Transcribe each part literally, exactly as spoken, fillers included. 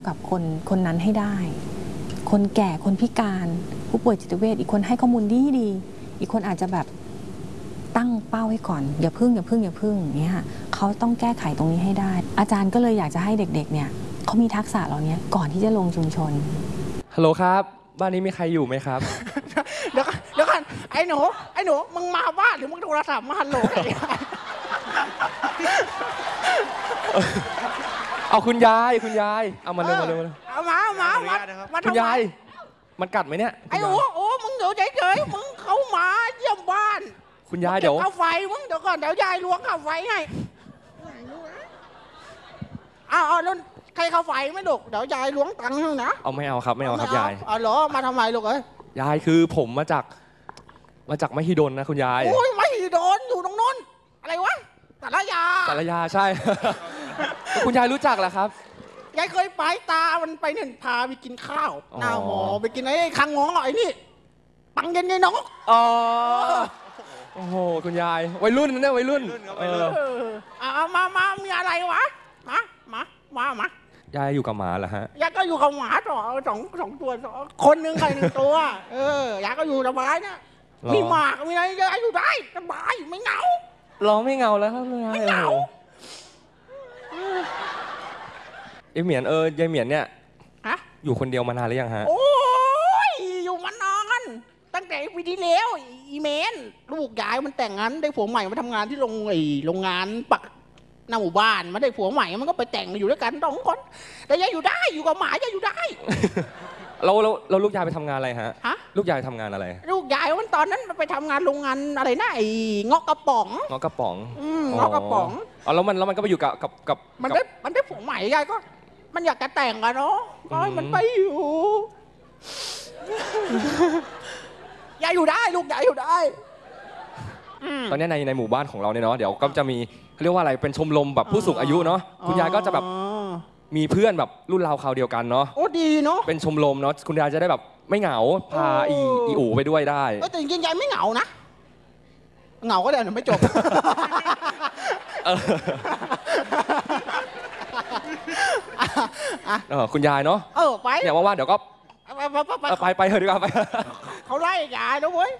กับคนคนนั้นให้ได้คนแก่คนพิการผู้ป่วยจิตเวชอีกคนให้ข้อมูลดีดีอีกคนอาจจะแบบตั้งเป้าให้ก่อนอย่าพึ่งอย่าพึ่งอย่าพึ่งอย่างเงี้ยเขาต้องแก้ไขตรงนี้ให้ได้อาจารย์ก็เลยอยากจะให้เด็กๆเนี่ยเขามีทักษะเหล่านี้ก่อนที่จะลงชุมชนฮัลโหลครับบ้านนี้มีใครอยู่ไหมครับเดี๋ยวกันเดี๋ยวกันไอ้หนูไอ้หนูมึงมาบ้านหรือมึงโทรศัพท์มาฮัลโหลเอาคุณยายคุณยายเอามาเร็วมาเร็วเอามาเอามามาคุณยายมันกัดไหมเนี่ยไอ้หนูโอ้มึงอยู่เฉยๆมึงเขามาเยี่ยมบ้านคุณยายเดี๋ยวเข้าไฟมึงเดี๋ยวก่อนเดี๋ยวยายล้วงเข้าไฟให้เอาเอาแล้วใครเข้าไฟไม่ลูกเดี๋ยวยายล้วงตังค์ให้นะเอาไม่เอาครับไม่เอาครับยายอ๋อเหรอมาทำไมลูกเอ้ยยายคือผมมาจากมาจากมหิดลนะคุณยายโอ้ยมหิดลอยู่ตรงนู้นอะไรวะสารยาสารยาใช่คุณยายรู้จักเหรอครับยายเคยไปตามันไปเนี่ยพาไปกินข้าวหน้าหอไปกินไอ้คังงอไอ้นี่ปังเย็นไงน้องอ๋อโอ้โหคุณยายวัยรุ่นนะเนี่ยวัยรุ่นเออเอามามามีอะไรวะมามามามายายอยู่กับหมาเหรอฮะยายก็อยู่กับหมาสองสองสองตัวคนหนึ่งใครหนึ่งตัวเออยายก็อยู่สบายเนี่ยมีหมากมีอะไรยายอยู่ได้สบายไม่เหงาร้องไม่เหงาแล้วครับยายไม่เหงาไอเหมียนเออยายเหมียนเนี่ยฮะอยู่คนเดียวมานานหรือยังฮะโอ้ยอยู่มานานตั้งแต่ปีที่แล้วอีเมนลูกยายมันแต่งงานได้ผัวใหม่มาทำงานที่โรงไอ้โรงงานปักหน้าหมู่บ้านมาได้ผัวใหม่มันก็ไปแต่งมาอยู่ด้วยกันสองคนแต่ยายอยู่ได้อยู่กับหมายายอยู่ได้เราเราเราลูกยายไปทำงานอะไรฮะฮะลูกยายทำงานอะไรลูกยายมันตอนนั้นไปทำงานโรงงานอะไรนะไอ้งอกกระป๋องงอกกระป๋องอืมงอกกระป๋องอ๋อแล้วมันแล้วมันก็ไปอยู่กับกับกับมันได้มันได้ผัวใหม่ยายก็มันอยากจะแต่งอะเนาะก็ให้มันไปอยู่ยายอยู่ได้ลูกยายอยู่ได้ตอนนี้ในในหมู่บ้านของเราเนี่ยเนาะเดี๋ยวก็จะมีเรียกว่าอะไรเป็นชมรมแบบผู้สูงอายุเนาะคุณยายก็จะแบบมีเพื่อนแบบรุ่นราวคราวเดียวกันเนาะโอ้ดีเนาะเป็นชมรมเนาะคุณยายจะได้แบบไม่เหงาพาอีอีอูไปด้วยได้แต่จริงๆยายไม่เหงานะเหงาก็เดี๋ยวไม่จบคุณยายเนาะเออไปเนี่ยว่าๆเดี๋ยวก็ไปไปเถอะดีกว่าไปเขาไล่ยายนะเว้ย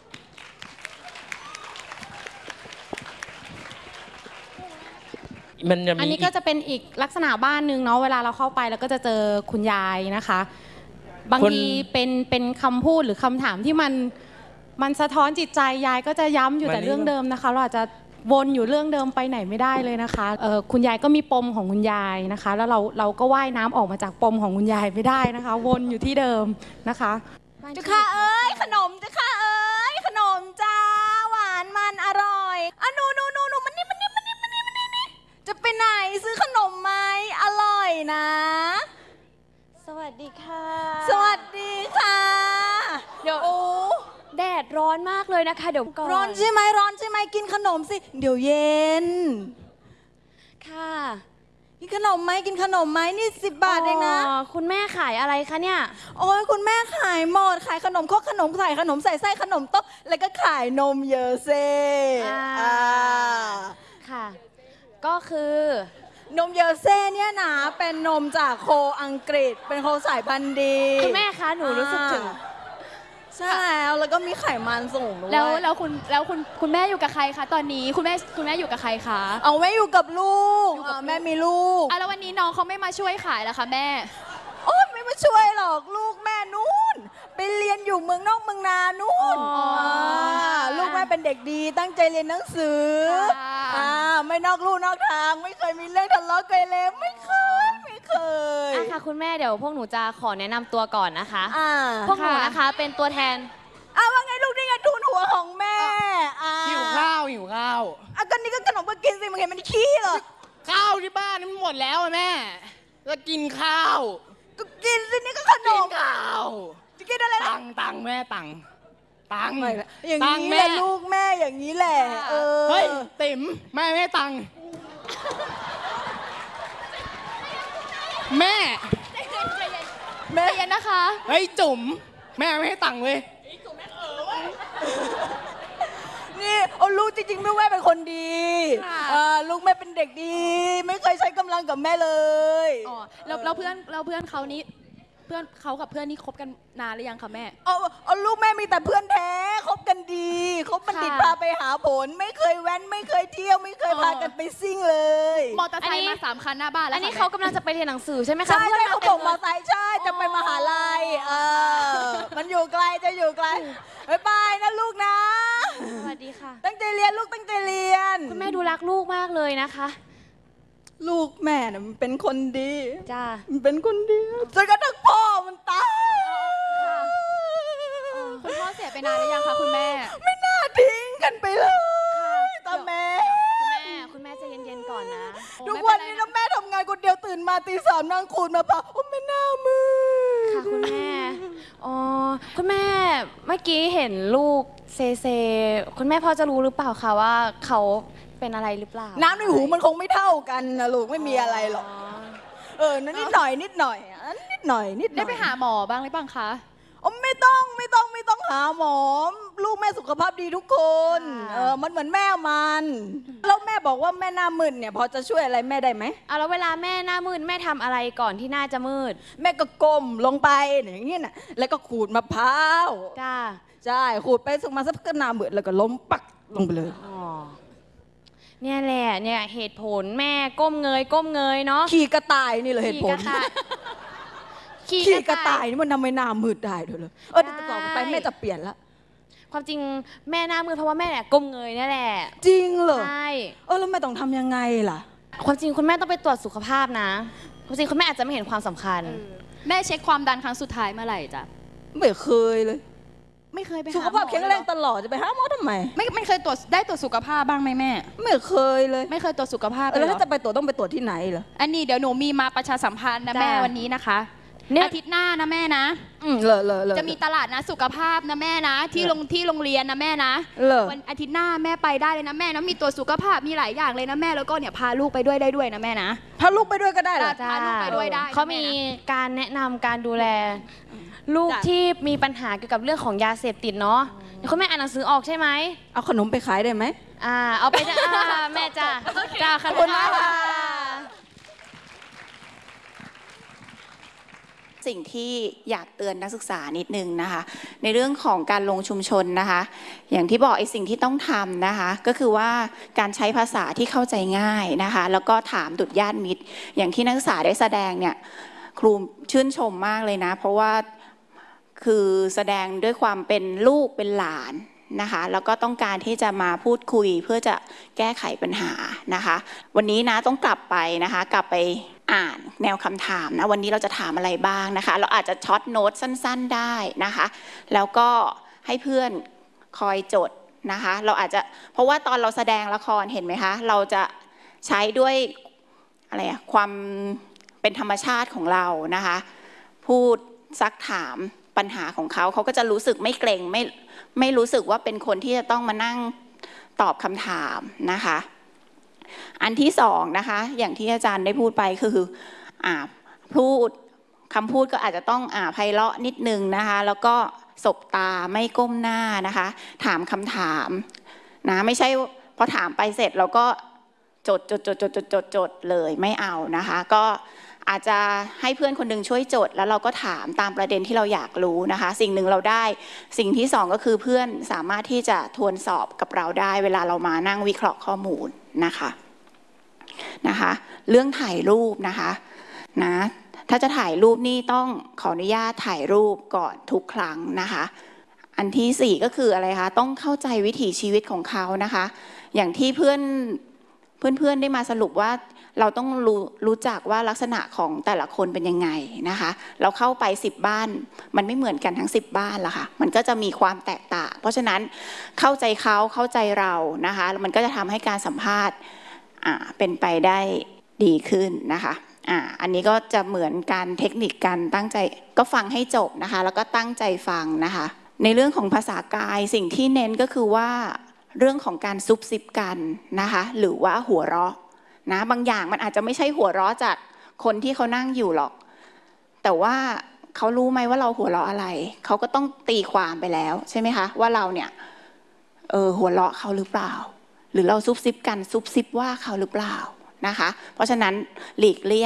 อันนี้ก็จะเป็นอีกลักษณะบ้านหนึ่งเนาะเวลาเราเข้าไปแล้วก็จะเจอคุณยายนะคะบางทีเป็นเป็นคำพูดหรือคำถามที่มันมันสะท้อนจิตใจยายก็จะย้ำอยู่แต่เรื่องเดิมนะคะเราอาจจะวนอยู่เรื่องเดิมไปไหนไม่ได้เลยนะคะเออคุณยายก็มีปมของคุณยายนะคะแล้วเราเราก็ว่ายน้ำออกมาจากปมของคุณยายไม่ได้นะคะวนอยู่ที่เดิมนะคะเจ้าค่ะเอ้ยขนมเจ้าค่ะเอ้ยขนมจ้าหวานมันอร่อยอ่ะหนูหนูหนูหนูมันนี่มันนี่มันนี่มันนี่มันนี่จะไปไหนซื้อขนมไหมอร่อยนะสวัสดีค่ะสวัสดีค่ะเดี๋ยวโอ้แดดร้อนมากเลยนะคะเดี๋ยวก่อนร้อนใช่ไหมร้อนใช่ไหมกินขนมสิเดี๋ยวเย็นค่ะกินขนมไหมกินขนมไหมนี่สิบบาทเองนะคุณแม่ขายอะไรคะเนี่ยโอ้ยคุณแม่ขายหมดขายขนมครกขนมใส่ขนมใส่ไส้ขนมโต๊ะแล้วก็ขายนมเยอะเซ่ค่ะก็คือนมเยอเซ่เนี่ยนะเป็นนมจากโคอังกฤษเป็นโคสายพันธุ์ดีคุณแม่คะหนูรู้สึกถึงใช่แล้วแล้วก็มีไขมันสูงด้วยแล้วแล้วคุณแล้วคุณคุณแม่อยู่กับใครคะตอนนี้คุณแม่คุณแม่อยู่กับใครคะเอาแม่อยู่กับลูกแม่มีลูกอ่ะแล้ววันนี้น้องเขาไม่มาช่วยขายแล้วคะแม่โอ้ไม่มาช่วยหรอกลูกแม่นู่นไปเรียนอยู่เมืองนอกเมืองนานู่นลูกแม่เป็นเด็กดีตั้งใจเรียนหนังสือไม่นอกลู่นอกทางไม่เคยมีเรื่องทะเลาะเกเรไม่เคยไม่เคยอ่ะค่ะคุณแม่เดี๋ยวพวกหนูจะขอแนะนำตัวก่อนนะคะพวกหนูนะคะเป็นตัวแทนอ่ะว่าไงลูกนี่ไงทูนหัวของแม่หิวข้าวหิวข้าวอ่ะก็นี่ก็ขนมก็กินสิมันเห็นมันขี้เหรอข้าวที่บ้านนี่มันหมดแล้วแม่จะกินข้าวก็กินสินี่ก็ขนมข้าวจะกินอะไรตังตังแม่ตังตังอย่างนี้แหละลูกแม่อย่างนี้แหละเออเฮ้ยติ๋มแม่ไม่ตังแม่แม่ยันนะคะเฮ้ยจุ๋มแม่ไม่ให้ตังเว้ยนนี่เอาลูกจริงๆลูกแม่เป็นคนดีเออลูกแม่เป็นเด็กดี ไม่เคยใช้กำลังกับแม่เลยอ๋อแล้วแล้วเพื่อนแล้วเพื่อนเขานี้เพื่อนเขากับเพื่อนนี่คบกันนานหรือยังคะแม่เอาเอาลูกแม่มีแต่เพื่อนแท้คบกันดีคบบัณฑิตพาไปหาผลไม่เคยแว้นไม่เคยเที่ยวไม่เคยพากันไปซิ่งเลยมอเตอร์ไซค์มาสามคันหน้าบ้านแล้วอันนี้เขากำลังจะไปเรียนหนังสือใช่ไหมคะใช่ใช่เขาบอกมอเตอร์ไซค์ใช่จะไปมหาลัยเออมันอยู่ไกลจะอยู่ไกลบ๊ายบายนะลูกนะสวัสดีค่ะตั้งใจเรียนลูกตั้งใจเรียนคุณแม่ดูรักลูกมากเลยนะคะลูกแม่น่ะมันเป็นคนดีจ้ามันเป็นคนดีจนกระทั่งพ่อมันตายคุณพ่อเสียไปนานหรือยังคะคุณแม่ไม่น่าทิ้งกันไปเลยตาแม่คุณแม่คุณแม่ใจเย็นๆก่อนนะทุกวันนี้นะแม่ทำงานคนเดียวตื่นมาตีสามนั่งขูดมาปะโอ้ไม่น่ามือค่ะคุณแม่อ๋อคุณแม่เมื่อกี้เห็นลูกเซเซคุณแม่พอจะรู้หรือเปล่าคะว่าเขาเป็นอะไรหรือเปล่าน้ำในหูมันคงไม่เท่ากันนะลูกไม่มีอะไรหรอกเออนิดหน่อยนิดหน่อยนิดหน่อยนิดได้ไปหาหมอบ้างหรือเปล่าคะอ๋อไม่ต้องไม่ต้องไม่ต้องหาหมอลูกแม่สุขภาพดีทุกคนเออมันเหมือนแม่มันแล้วแม่บอกว่าแม่หน้ามืดเนี่ยพอจะช่วยอะไรแม่ได้ไหมอ่ะแล้วเวลาแม่หน้ามืดแม่ทำอะไรก่อนที่หน้าจะมืดแม่ก็ก้มลงไปอย่างนี้น่ะแล้วก็ขูดมะพร้าวจ้าใช่ขูดไปสักมาสักหน้ามืดแล้วก็ล้มปักลงไปเลยอ๋อเนี่ยแหละเนี่ยเหตุผลแม่ก้มเงยก้มเงยเนาะขี่กระต่ายนี่เลยเหตุผลขี่กระต่ายนี่มันทำไมหน้ามืดได้ด้วยเลยเออแต่ต่อไปแม่จะเปลี่ยนละความจริงแม่หน้ามืดเพราะว่าแม่เนี่ยก้มเงยนี่แหละจริงเหรอใช่เออแล้วแม่ต้องทำยังไงล่ะความจริงคุณแม่ต้องไปตรวจสุขภาพนะความจริงคุณแม่อาจจะไม่เห็นความสำคัญแม่เช็คความดันครั้งสุดท้ายเมื่อไหร่จ๊ะไม่เคยเลยไม่เคยไปหาสุขภาพแข็งแรงตลอดจะไปหาหมอทำไมไม่ไม่เคยตรวจได้ตรวจสุขภาพบ้างไหมแม่ไม่เคยเลยไม่เคยตรวจสุขภาพแล้วถ้าจะไปตรวจต้องไปตรวจที่ไหนเหรออันนี้เดี๋ยวหนูมีมาประชาสัมพันธ์นะแม่วันนี้นะคะอาทิตย์หน้านะแม่นะอืมเลยเลยจะมีตลาดนะสุขภาพนะแม่นะที่ลงที่โรงเรียนนะแม่นะวันอาทิตย์หน้าแม่ไปได้เลยนะแม่นะมีตัวสุขภาพมีหลายอย่างเลยนะแม่แล้วก็เนี่ยพาลูกไปด้วยได้ด้วยนะแม่นะพาลูกไปด้วยก็ได้เหรอพาลูกไปด้วยได้เขามีการแนะนำการดูแลลูกที่มีปัญหาเกี่ยวกับเรื่องของยาเสพติดเนาะคุณแม่อ่านหนังสือออกใช่ไหมเอาขนมไปขายได้ไหมอ่าเอาไปจ้าแม่จ้าจ้าขอบคุณมากค่ะสิ่งที่อยากเตือนนักศึกษานิดนึงนะคะในเรื่องของการลงชุมชนนะคะอย่างที่บอกไอ้สิ่งที่ต้องทำนะคะก็คือว่าการใช้ภาษาที่เข้าใจง่ายนะคะแล้วก็ถามดุจญาติมิตรอย่างที่นักศึกษาได้แสดงเนี่ยครูชื่นชมมากเลยนะเพราะว่าคือแสดงด้วยความเป็นลูกเป็นหลานนะคะแล้วก็ต้องการที่จะมาพูดคุยเพื่อจะแก้ไขปัญหานะคะวันนี้นะต้องกลับไปนะคะกลับไปอ่านแนวคำถามนะวันนี้เราจะถามอะไรบ้างนะคะเราอาจจะช็อตโน้ตสั้นๆได้นะคะแล้วก็ให้เพื่อนคอยจดนะคะเราอาจจะเพราะว่าตอนเราแสดงละครเห็นไหมคะเราจะใช้ด้วยอะไรอะความเป็นธรรมชาติของเรานะคะพูดซักถามปัญหาของเขาเขาก็จะรู้สึกไม่เกรงไม่ไม่รู้สึกว่าเป็นคนที่จะต้องมานั่งตอบคำถามนะคะอันที่สองนะคะอย่างที่อาจารย์ได้พูดไปคืออ่าพูดคำพูดก็อาจจะต้องอ่าไพเราะนิดนึงนะคะแล้วก็สบตาไม่ก้มหน้านะคะถามคำถามนะไม่ใช่พอถามไปเสร็จเราก็จดจดจดจดจดจดจดเลยไม่เอานะคะก็อาจจะให้เพื่อนคนหนึ่งช่วยจดแล้วเราก็ถามตามประเด็นที่เราอยากรู้นะคะสิ่งหนึ่งเราได้สิ่งที่สองก็คือเพื่อนสามารถที่จะทวนสอบกับเราได้เวลาเรามานั่งวิเคราะห์ข้อมูลนะคะนะคะเรื่องถ่ายรูปนะคะนะถ้าจะถ่ายรูปนี่ต้องขออนุญาตถ่ายรูปก่อนทุกครั้งนะคะอันที่สี่ก็คืออะไรคะต้องเข้าใจวิถีชีวิตของเขานะคะอย่างที่เพื่อนเพื่อนๆได้มาสรุปว่าเราต้องรู้รู้จักว่าลักษณะของแต่ละคนเป็นยังไงนะคะเราเข้าไปสิบบ้านมันไม่เหมือนกันทั้งสิบบ้านละค่ะมันก็จะมีความแตกต่างเพราะฉะนั้นเข้าใจเขาเข้าใจเรานะคะมันก็จะทำให้การสัมภาษณ์อ่าเป็นไปได้ดีขึ้นนะคะอ่าอันนี้ก็จะเหมือนการเทคนิคการตั้งใจก็ฟังให้จบนะคะแล้วก็ตั้งใจฟังนะคะในเรื่องของภาษากายสิ่งที่เน้นก็คือว่าเรื่องของการซุบซิบกันนะคะหรือว่าหัวเราะนะบางอย่างมันอาจจะไม่ใช่หัวเราะจากคนที่เขานั่งอยู่หรอกแต่ว่าเขารู้ไหมว่าเราหัวเราะอะไรเขาก็ต้องตีความไปแล้วใช่ไหมคะว่าเราเนี่ยเออหัวเราะเขาหรือเปล่า หรือเราซุบซิบกันซุบซิบว่าเขาหรือเปล่านะคะเพราะฉะนั้นหลีกเลี่ยง